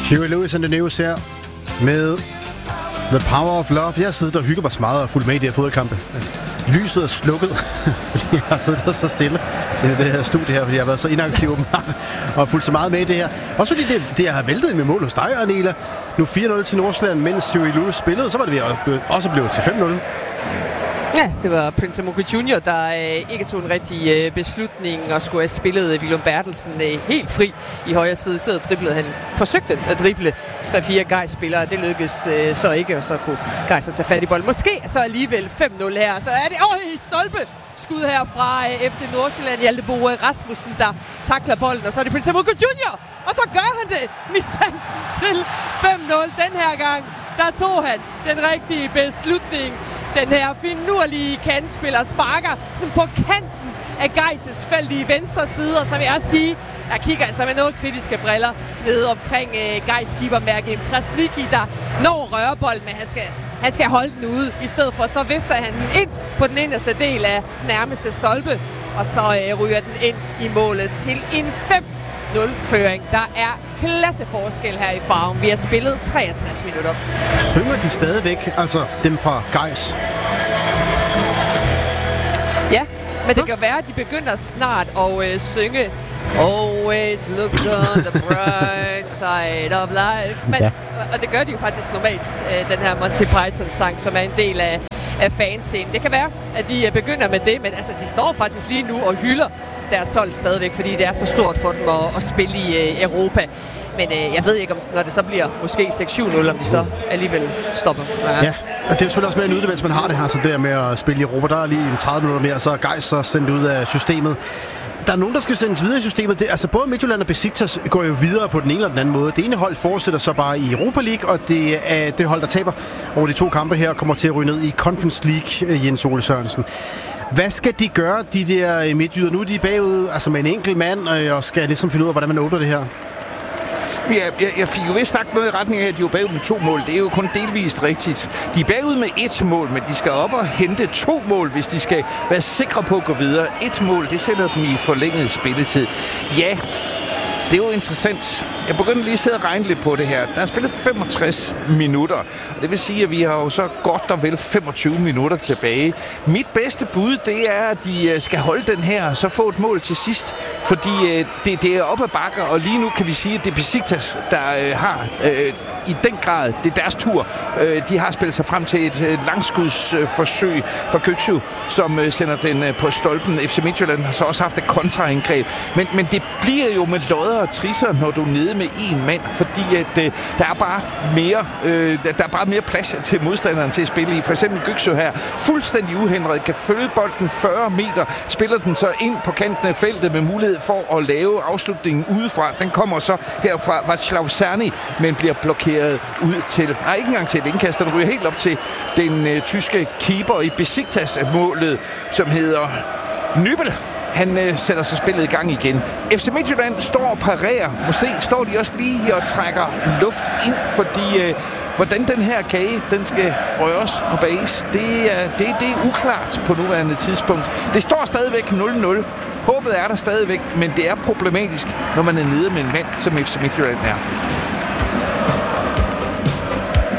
Huey Lewis and the News her med The Power of Love. Jeg har siddet og hygget mig så meget og fulgt med i de her fodboldkampe. Lyset er slukket, fordi jeg har siddet der så stille i det her studie her, fordi jeg har været så inaktiv og fulgt så meget med i det her. Også fordi det jeg har væltet med mål hos dig, Arnela. Nu 4-0 til Nordsjælland, mens Huey Lewis spillede, så var det også blevet til 5-0. Ja, det var Prince Amuka Jr., der ikke tog en rigtig beslutning og skulle have spillet Willum Bertelsen helt fri i højre side. I stedet forsøgte at drible 3-4 Gais-spillere. Det lykkedes så ikke, og så kunne Gais tage fat i bolden. Måske så alligevel 5-0 her. Så er det i stolpe skud her fra FC Nordsjælland. Hjaltebo Rasmussen, der takler bolden, og så er det Prince Amuka Jr., og så gør han det misandt til 5-0. Den her gang, der tog han den rigtige beslutning. Den her finurlige kantspiller sparker sådan på kanten af Gais' felt i venstre side, og så vil jeg sige, jeg kigger altså med noget kritiske briller nede omkring Gais keeper Krasniqi, der når rørbolden, men han skal holde den ude. I stedet for, så vifter han den ind på den inderste del af nærmeste stolpe, og så ryger den ind i målet til en 5-0-føring. Der er klasseforskel her i Farum. Vi har spillet 63 minutter. Synger de stadigvæk, altså dem fra Gais? Ja, men det kan være, at de begynder snart at synge Always look on the bright side of life. Men, ja. Og det gør de jo faktisk normalt, den her Monty Python-sang, som er en del af fanscenen. Det kan være, at de begynder med det, men altså, de står faktisk lige nu og hylder deres hold stadigvæk, fordi det er så stort for dem at spille i Europa. Men jeg ved ikke, om når det så bliver måske 6-7-0, om de så alligevel stopper. Ja, og det er selvfølgelig også med at nyde det, mens man har det her, så der med at spille i Europa. Der er lige 30 minutter mere, så er Gais så sendt ud af systemet. Der er nogen, der skal sendes videre i systemet. Altså både Midtjylland og Besiktas går jo videre på den ene eller den anden måde. Det ene hold fortsætter så bare i Europa League, og det hold, der taber over de 2 kampe her, kommer til at ryge ned i Conference League, Jens Ole Sørensen. Hvad skal de gøre, de der midtjyder? Nu er de bagud altså med en enkelt mand, og skal ligesom finde ud af, hvordan man åbner det her. Jeg fik jo vist sagt noget i retning af, at de er bagud med 2 mål. Det er jo kun delvist rigtigt. De er bagud med 1 mål, men de skal op og hente 2 mål, hvis de skal være sikre på at gå videre. 1 mål, det sætter dem i forlænget spilletid. Ja, det er jo interessant. Jeg begynder lige at sidde og regne lidt på det her. Der er spillet 65 minutter. Det vil sige, at vi har jo så godt og vel 25 minutter tilbage. Mit bedste bud, det er, at de skal holde den her og så få et mål til sidst. Fordi det er op ad bakker, og lige nu kan vi sige, at det er Besiktas, der har i den grad, det er deres tur. De har spillet sig frem til et langskudsforsøg fra Kökçü, som sender den på stolpen. FC Midtjylland har så også haft et kontraangreb. Men det bliver jo med lodder og trisser, når du er nede med 1 mand, fordi at, der er bare mere plads til modstanderen til at spille i. For eksempel Kökçü her, fuldstændig uhindret, kan følge bolden 40 meter, spiller den så ind på kanten af feltet med mulighed for at lave afslutningen udefra. Den kommer så her fra Václav Cerny, men bliver blokeret ud til, ikke engang til et indkast, den ryger helt op til den tyske keeper i Besiktas-målet, som hedder Nübel. Han sætter så spillet i gang igen. FC Midtjylland står og parerer. Måske står de også lige og trækker luft ind, fordi hvordan den her kage, den skal røres og bages, det er uklart på nuværende tidspunkt. Det står stadigvæk 0-0. Håbet er der stadigvæk, men det er problematisk, når man er nede med en mand, som FC Midtjylland er.